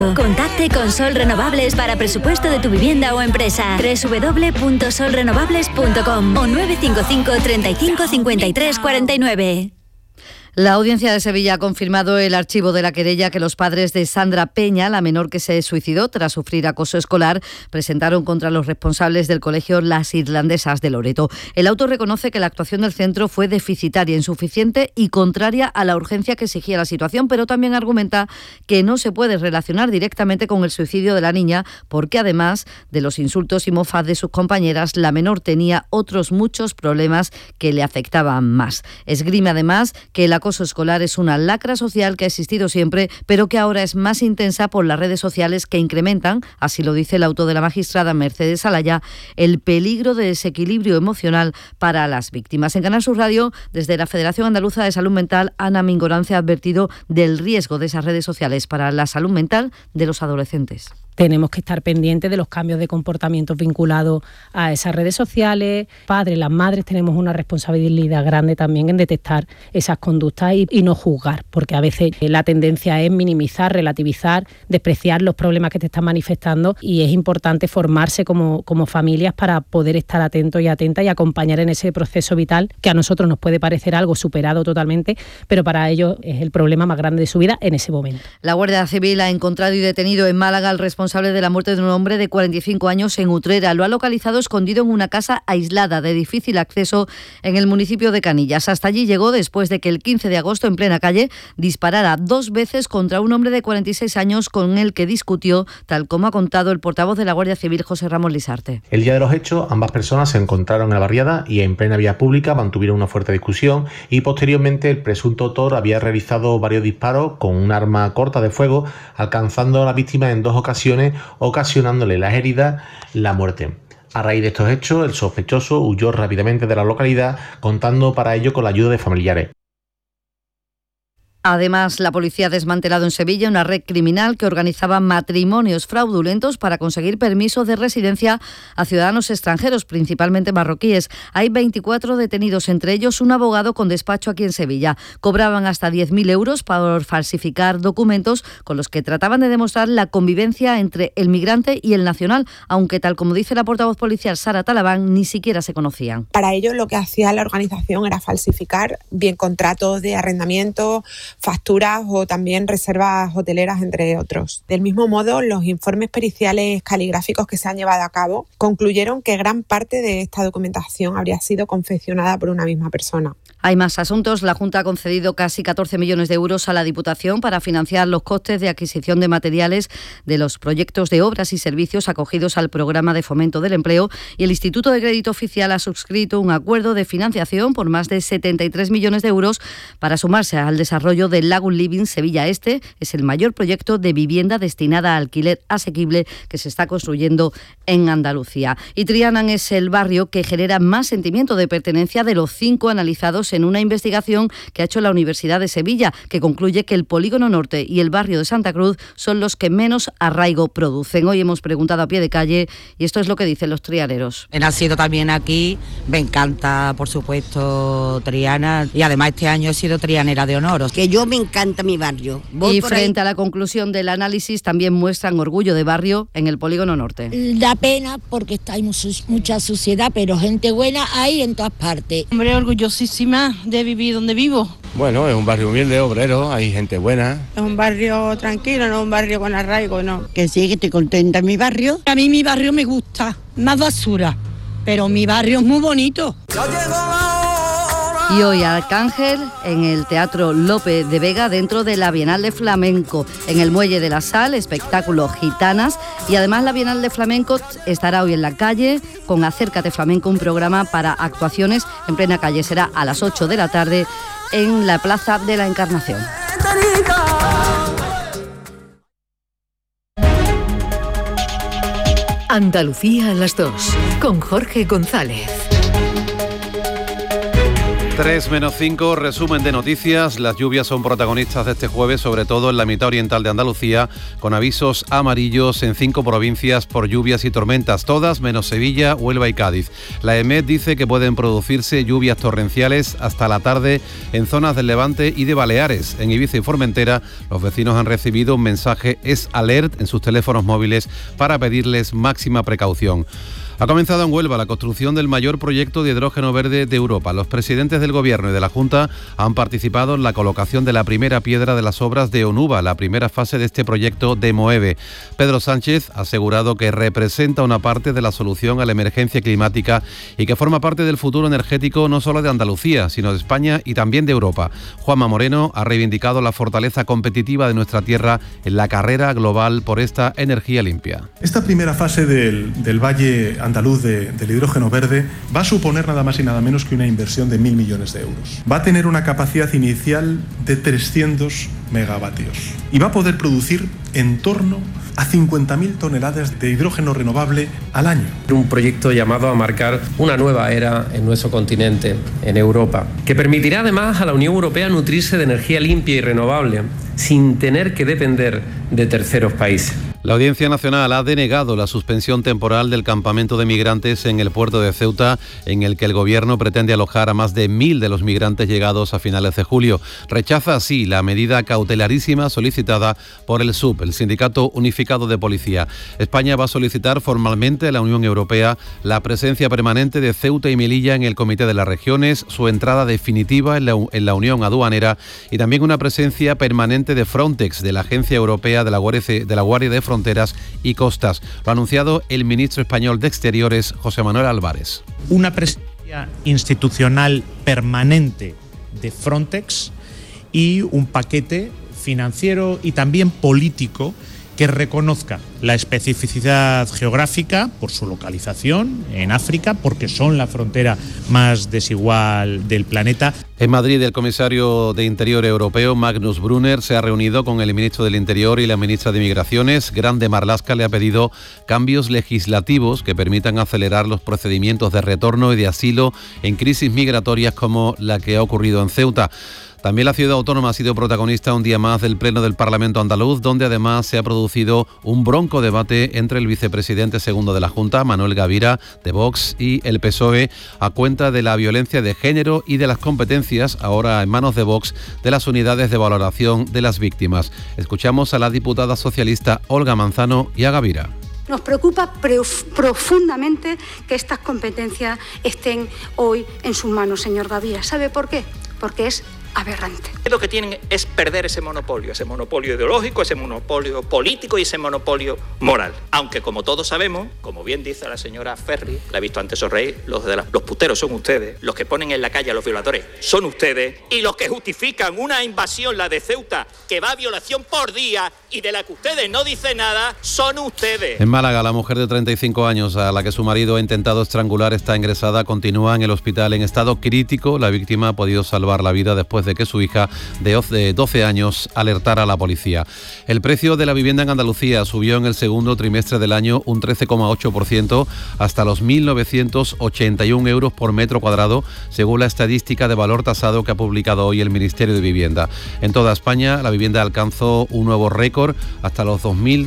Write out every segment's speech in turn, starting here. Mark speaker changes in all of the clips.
Speaker 1: Contacte con Sol Renovables para presupuesto de tu vivienda o empresa. www.solrenovables.com o 955 35 53 49.
Speaker 2: La Audiencia de Sevilla ha confirmado el archivo de la querella que los padres de Sandra Peña, la menor que se suicidó tras sufrir acoso escolar, presentaron contra los responsables del colegio Las Irlandesas de Loreto. El auto reconoce que la actuación del centro fue deficitaria, insuficiente y contraria a la urgencia que exigía la situación, pero también argumenta que no se puede relacionar directamente con el suicidio de la niña porque además de los insultos y mofas de sus compañeras, la menor tenía otros muchos problemas que le afectaban más. Esgrime además que el acoso escolar es una lacra social que ha existido siempre, pero que ahora es más intensa por las redes sociales que incrementan, así lo dice el auto de la magistrada Mercedes Alaya, el peligro de desequilibrio emocional para las víctimas. En Canal Sur Radio, desde la Federación Andaluza de Salud Mental, Ana Mingorance ha advertido del riesgo de esas redes sociales para la salud mental de los adolescentes.
Speaker 3: Tenemos que estar pendientes de los cambios de comportamientos vinculados a esas redes sociales. Padres, las madres tenemos una responsabilidad grande también en detectar esas conductas y no juzgar, porque a veces la tendencia es minimizar, relativizar, despreciar los problemas que te están manifestando y es importante formarse como familias para poder estar atentos y atentas y acompañar en ese proceso vital que a nosotros nos puede parecer algo superado totalmente, pero para ellos es el problema más grande de su vida en ese momento.
Speaker 2: La Guardia Civil ha encontrado y detenido en Málaga al responsable de la muerte de un hombre de 45 años en Utrera. Lo ha localizado escondido en una casa aislada de difícil acceso en el municipio de Canillas. Hasta allí llegó después de que el 15 de agosto en plena calle disparara 2 veces contra un hombre de 46 años con el que discutió, tal como ha contado el portavoz de la Guardia Civil, José Ramos Lisarte.
Speaker 4: El día de los hechos, ambas personas se encontraron en la barriada y en plena vía pública mantuvieron una fuerte discusión y posteriormente el presunto autor había realizado varios disparos con un arma corta de fuego, alcanzando a la víctima en 2 ocasiones, ocasionándole las heridas, la muerte. A raíz de estos hechos, el sospechoso huyó rápidamente de la localidad, contando para ello con la ayuda de familiares.
Speaker 2: Además, la policía ha desmantelado en Sevilla una red criminal que organizaba matrimonios fraudulentos para conseguir permisos de residencia a ciudadanos extranjeros, principalmente marroquíes. Hay 24 detenidos, entre ellos un abogado con despacho aquí en Sevilla. Cobraban hasta 10.000 euros por falsificar documentos con los que trataban de demostrar la convivencia entre el migrante y el nacional, aunque tal como dice la portavoz policial Sara Talabán, ni siquiera se conocían.
Speaker 5: Para ello lo que hacía la organización era falsificar bien contratos de arrendamiento, facturas o también reservas hoteleras, entre otros. Del mismo modo, los informes periciales caligráficos que se han llevado a cabo concluyeron que gran parte de esta documentación habría sido confeccionada por una misma persona.
Speaker 2: Hay más asuntos. La Junta ha concedido casi 14 millones de euros a la Diputación para financiar los costes de adquisición de materiales de los proyectos de obras y servicios acogidos al Programa de Fomento del Empleo, y el Instituto de Crédito Oficial ha suscrito un acuerdo de financiación por más de 73 millones de euros para sumarse al desarrollo del Lagoon Living Sevilla Este. Es el mayor proyecto de vivienda destinada a alquiler asequible que se está construyendo en Andalucía. Y Trianan es el barrio que genera más sentimiento de pertenencia de los 5 analizados en una investigación que ha hecho la Universidad de Sevilla, que concluye que el Polígono Norte y el barrio de Santa Cruz son los que menos arraigo producen. Hoy hemos preguntado a pie de calle y esto es lo que dicen los trianeros.
Speaker 6: He nacido también aquí, me encanta, por supuesto, Triana, y además este año he sido trianera de honor.
Speaker 7: Que yo me encanta mi barrio.
Speaker 2: Y frente a la conclusión del análisis también muestran orgullo de barrio en el Polígono Norte.
Speaker 8: Da pena porque hay mucha suciedad, pero gente buena hay en todas partes.
Speaker 9: Hombre, orgullosísima de vivir donde vivo.
Speaker 10: Bueno, es un barrio humilde, obrero, hay gente buena.
Speaker 11: Es un barrio tranquilo, no un barrio con arraigo, no.
Speaker 7: Que sí, que estoy contenta en mi barrio.
Speaker 9: A mí mi barrio me gusta, más basura, pero mi barrio es muy bonito.
Speaker 2: Y hoy Arcángel en el Teatro Lope de Vega, dentro de la Bienal de Flamenco, en el Muelle de la Sal, espectáculo Gitanas. Y además la Bienal de Flamenco estará hoy en la calle con Acércate Flamenco, un programa para actuaciones en plena calle. Será a las 8 de la tarde en la Plaza de la Encarnación.
Speaker 12: Andalucía a las 2, con Jorge González. 3:05, resumen de noticias. Las lluvias son protagonistas de este jueves, sobre todo en la mitad oriental de Andalucía, con avisos amarillos en 5 provincias por lluvias y tormentas, todas menos Sevilla, Huelva y Cádiz. La EMET dice que pueden producirse lluvias torrenciales hasta la tarde en zonas del Levante y de Baleares. En Ibiza y Formentera, los vecinos han recibido un mensaje Es Alert en sus teléfonos móviles para pedirles máxima precaución. Ha comenzado en Huelva la construcción del mayor proyecto de hidrógeno verde de Europa. Los presidentes del Gobierno y de la Junta han participado en la colocación de la primera piedra de las obras de Onuba, la primera fase de este proyecto de Moeve. Pedro Sánchez ha asegurado que representa una parte de la solución a la emergencia climática y que forma parte del futuro energético no solo de Andalucía, sino de España y también de Europa. Juanma Moreno ha reivindicado la fortaleza competitiva de nuestra tierra en la carrera global por esta energía limpia.
Speaker 13: Esta primera fase del Valle andaluz del hidrógeno verde va a suponer nada más y nada menos que una inversión de 1.000 millones de euros. Va a tener una capacidad inicial de 300 megavatios y va a poder producir en torno a 50.000 toneladas de hidrógeno renovable al año.
Speaker 14: Un proyecto llamado a marcar una nueva era en nuestro continente, en Europa, que permitirá además a la Unión Europea nutrirse de energía limpia y renovable sin tener que depender de terceros países.
Speaker 12: La Audiencia Nacional ha denegado la suspensión temporal del campamento de migrantes en el puerto de Ceuta, en el que el Gobierno pretende alojar a más de 1.000 de los migrantes llegados a finales de julio. Rechaza así la medida cautelarísima solicitada por el SUB, el Sindicato Unificado de Policía. España va a solicitar formalmente a la Unión Europea la presencia permanente de Ceuta y Melilla en el Comité de las Regiones, su entrada definitiva en la Unión Aduanera y también una presencia permanente de Frontex, de la Agencia Europea de la Guardia de Fronteras y Costas. Lo ha anunciado el ministro español de Exteriores, José Manuel Álvarez.
Speaker 15: Una presencia institucional permanente de Frontex y un paquete financiero y también político que reconozca la especificidad geográfica por su localización en África, porque son la frontera más desigual del planeta.
Speaker 12: En Madrid, el comisario de Interior europeo, Magnus Brunner, se ha reunido con el ministro del Interior y la ministra de Migraciones. Grande Marlaska le ha pedido cambios legislativos que permitan acelerar los procedimientos de retorno y de asilo en crisis migratorias como la que ha ocurrido en Ceuta. También la ciudad autónoma ha sido protagonista un día más del Pleno del Parlamento andaluz, donde además se ha producido un bronco debate entre el vicepresidente segundo de la Junta, Manuel Gavira, de Vox, y el PSOE, a cuenta de la violencia de género y de las competencias, ahora en manos de Vox, de las unidades de valoración de las víctimas. Escuchamos a la diputada socialista Olga Manzano y a Gavira.
Speaker 16: Nos preocupa profundamente que estas competencias estén hoy en sus manos, señor Gavira. ¿Sabe por qué? Porque es aberrante.
Speaker 17: Lo que tienen es perder ese monopolio ideológico, ese monopolio político y ese monopolio moral. Aunque, como todos sabemos, como bien dice la señora Ferri, la he visto antes sonreír, los puteros son ustedes, los que ponen en la calle a los violadores son ustedes, y los que justifican una invasión, la de Ceuta, que va a violación por día y de la que ustedes no dicen nada, son ustedes.
Speaker 12: En Málaga, la mujer de 35 años a la que su marido ha intentado estrangular está ingresada, continúa en el hospital en estado crítico. La víctima ha podido salvar la vida después de que su hija de 12 años alertara a la policía. El precio de la vivienda en Andalucía subió en el segundo trimestre del año un 13,8% hasta los 1.981 euros por metro cuadrado, según la estadística de valor tasado que ha publicado hoy el Ministerio de Vivienda. En toda España, la vivienda alcanzó un nuevo récord hasta los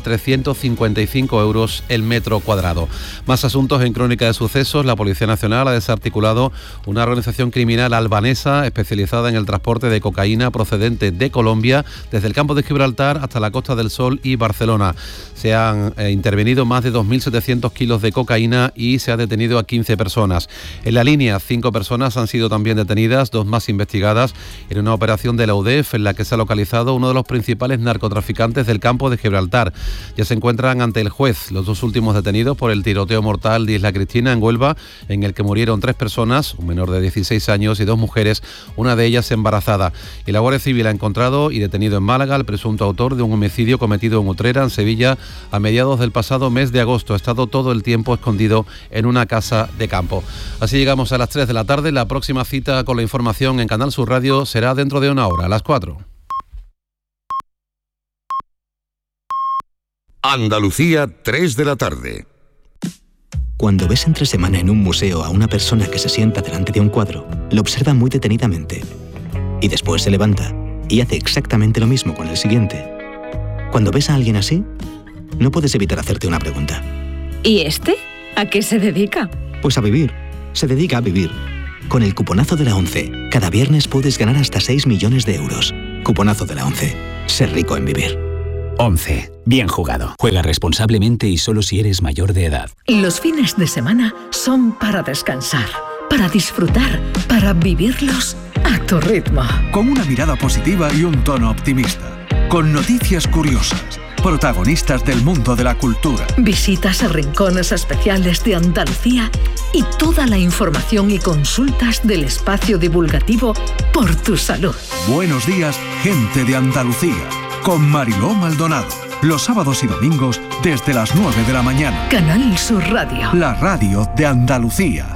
Speaker 12: 2.355 euros el metro cuadrado. Más asuntos en Crónica de Sucesos. La Policía Nacional ha desarticulado una organización criminal albanesa especializada en el transporte de cocaína procedente de Colombia desde el campo de Gibraltar hasta la Costa del Sol y Barcelona. Se han intervenido más de 2.700 kilos de cocaína y se ha detenido a 15 personas. En la línea, 5 personas han sido también detenidas, 2 más investigadas en una operación de la UDEF en la que se ha localizado uno de los principales narcotraficantes del campo de Gibraltar. Ya se encuentran ante el juez los 2 últimos detenidos por el tiroteo mortal de Isla Cristina en Huelva, en el que murieron 3 personas, un menor de 16 años y 2 mujeres, una de ellas embarazada. Y la Guardia Civil ha encontrado y detenido en Málaga al presunto autor de un homicidio cometido en Utrera, en Sevilla, a mediados del pasado mes de agosto. Ha estado todo el tiempo escondido en una casa de campo. Así llegamos a las 3 de la tarde. La próxima cita con la información en Canal Sur Radio será dentro de una hora, a las 4.
Speaker 18: Andalucía, 3 de la tarde. Cuando ves entre semana en un museo a una persona que se sienta delante de un cuadro, lo observa muy detenidamente y después se levanta y hace exactamente lo mismo con el siguiente. Cuando ves a alguien así, no puedes evitar hacerte una pregunta.
Speaker 19: ¿Y este? ¿A qué se dedica?
Speaker 18: Pues a vivir. Se dedica a vivir. Con el cuponazo de la ONCE, cada viernes puedes ganar hasta 6 millones de euros. Cuponazo de la ONCE. Ser rico en vivir.
Speaker 20: 11. Bien jugado. Juega responsablemente y solo si eres mayor de edad.
Speaker 21: Los fines de semana son para descansar, para disfrutar, para vivirlos a tu ritmo.
Speaker 22: Con una mirada positiva y un tono optimista. Con noticias curiosas. Protagonistas del mundo de la cultura.
Speaker 21: Visitas a rincones especiales de Andalucía y toda la información y consultas del espacio divulgativo Por tu Salud.
Speaker 22: Buenos días, gente de Andalucía. Con Mariló Maldonado. Los sábados y domingos desde las 9 de la mañana.
Speaker 21: Canal Sur Radio.
Speaker 22: La radio de Andalucía.